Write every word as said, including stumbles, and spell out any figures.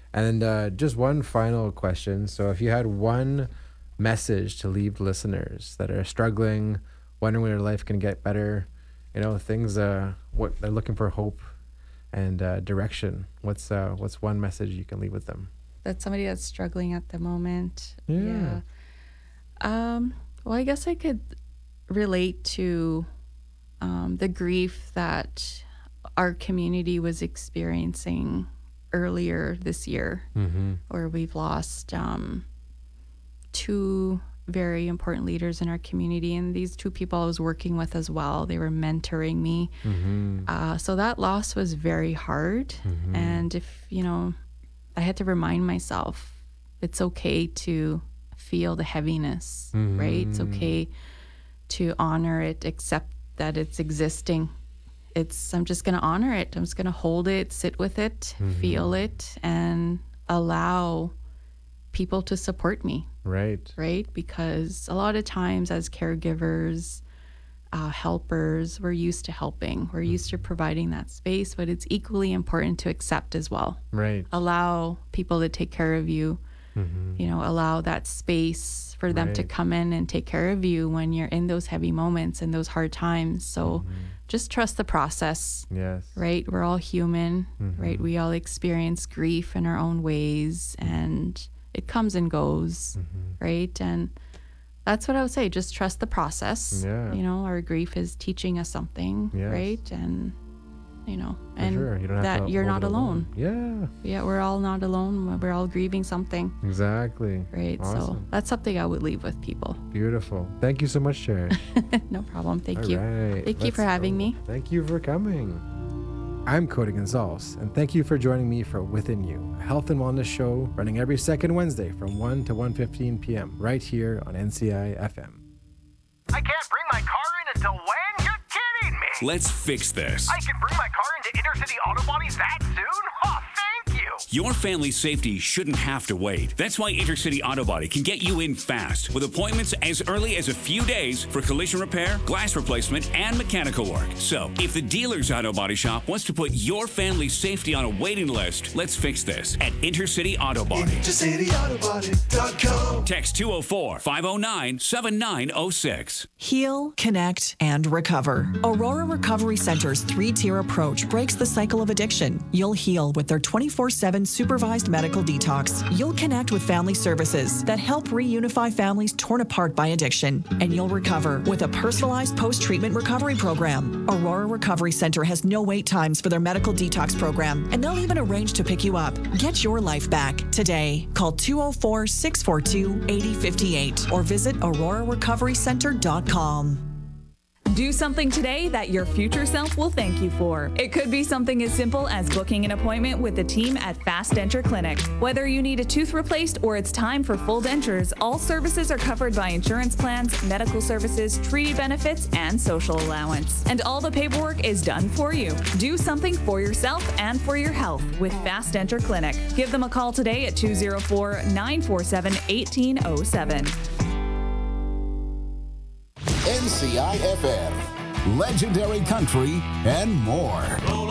And uh, just one final question. So, if you had one message to leave listeners that are struggling, wondering when their life can get better, you know, things, uh, what they're looking for hope and uh, direction, what's uh, what's one message you can leave with them? That's somebody that's struggling at the moment. Yeah. Yeah. Um, well, I guess I could relate to um, the grief that our community was experiencing earlier this year, Mm-hmm. where we've lost um, two very important leaders in our community. And these two people I was working with as well, they were mentoring me. Mm-hmm. Uh, so that loss was very hard. Mm-hmm. And if, you know, I had to remind myself it's okay to feel the heaviness, Mm-hmm. right? It's okay to honor it, accept that it's existing. It's, I'm just going to honor it. I'm just going to hold it, sit with it, Mm-hmm. feel it, and allow people to support me, Right. right? Because a lot of times as caregivers, uh, helpers, we're used to helping. We're used to providing that space, but it's equally important to accept as well. Right. Allow people to take care of you, Mm-hmm. you know, allow that space for them to Right. come in and take care of you when you're in those heavy moments and those hard times. So just trust the process, Yes. right? We're all human, Mm-hmm. right? We all experience grief in our own ways and it comes and goes, Mm-hmm. right? And that's what I would say. Just trust the process. Yeah. You know, our grief is teaching us something, Yes. right? And, you know, For and sure. You don't have that to you're hold not it alone. Yeah. Yeah, we're all not alone. We're all grieving something, Exactly. right? So Awesome. that's something I would leave with people. Beautiful. Thank you so much, Sharon. No problem. Thank All you. right, Thank you let's for having go. me. Thank you for coming. I'm Cody Gonzalez, and thank you for joining me for Within You, a health and wellness show running every second Wednesday from one to one fifteen p.m. right here on N C I F M. I can't bring my car in until when? You're kidding me! Let's fix this. I can bring my car into Intercity Auto Bodies that soon? Oh, thank you! Your family's safety shouldn't have to wait. That's why Intercity Auto Body can get you in fast with appointments as early as a few days for collision repair, glass replacement, and mechanical work. So, if the dealer's auto body shop wants to put your family's safety on a waiting list, let's fix this at Intercity Auto Body. Intercity Auto Body dot com. Text two oh four, five oh nine, seven nine oh six. Heal, connect, and recover. Aurora Recovery Center's three-tier approach breaks the cycle of addiction. You'll heal with their twenty-four seven supervised medical detox. You'll connect with family services that help reunify families torn apart by addiction. And you'll recover with a personalized post-treatment recovery program. Aurora Recovery Center has no wait times for their medical detox program, and they'll even arrange to pick you up. Get your life back today. Call two oh four, six four two, eight oh five eight or visit aurora recovery center dot com. Do something today that your future self will thank you for. It could be something as simple as booking an appointment with the team at Fast Denture Clinic. Whether you need a tooth replaced or it's time for full dentures, all services are covered by insurance plans, medical services, treaty benefits, and social allowance. And all the paperwork is done for you. Do something for yourself and for your health with Fast Denture Clinic. Give them a call today at two oh four, nine four seven, one eight oh seven. N C I F M, legendary country, and more.